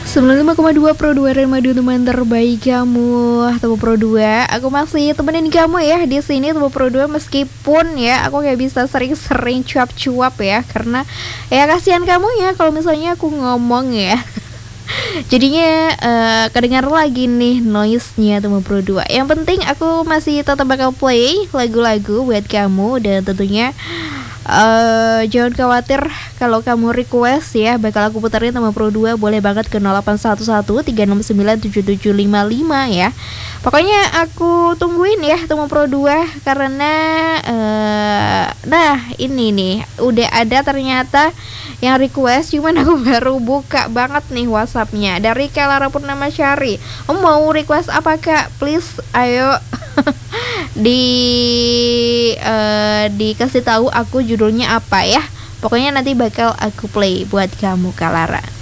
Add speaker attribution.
Speaker 1: 95,2 Pro 2 Madu teman terbaik kamu. Temu Pro 2, aku masih temenin kamu ya di sini Temu Pro 2, meskipun ya aku gak bisa sering-sering cuap-cuap ya, karena ya kasihan kamu ya kalau misalnya aku ngomong ya. Jadinya kedengar lagi nih noise-nya Temu Pro 2. Yang penting aku masih tetap bakal play lagu-lagu buat kamu, dan tentunya jangan khawatir kalau kamu request ya, bakal aku puterin Temu Pro 2. Boleh banget ke 0811 3697755 ya. Pokoknya aku tungguin ya Temu Pro 2, karena nah ini nih udah ada ternyata yang request, cuman aku baru buka banget nih WhatsAppnya dari Kelara Purnama Syari. Mau request apa Kak? Please ayo dikasih tahu aku judulnya apa ya. Pokoknya nanti bakal aku play buat kamu Kak Lara.